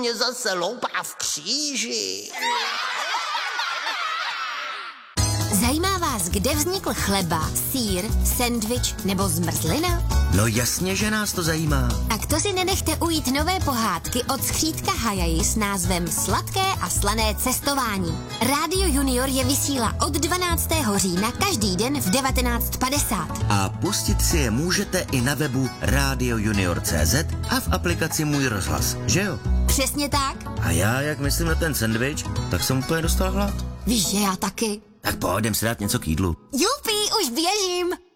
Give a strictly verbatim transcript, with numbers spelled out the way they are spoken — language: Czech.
mě zase loupá v kříži. Zajímá vás, kde vznikl chleba, sýr, sendvič nebo zmrzlina? No jasně, že nás to zajímá. Tak to si nenechte ujít nové pohádky od skřítka Hajaji s názvem Sladké a slané cestování. Rádio Junior je vysílá od dvanáctého října každý den v devatenáct padesát. A pustit si je můžete i na webu radio junior tečka cé zet a v aplikaci Můj rozhlas, že jo? Přesně tak. A já, jak myslím na ten sendvič, tak jsem úplně dostal hlad. Víš, že já taky. Tak pojďem si dát něco k jídlu. Jupi, už běžím.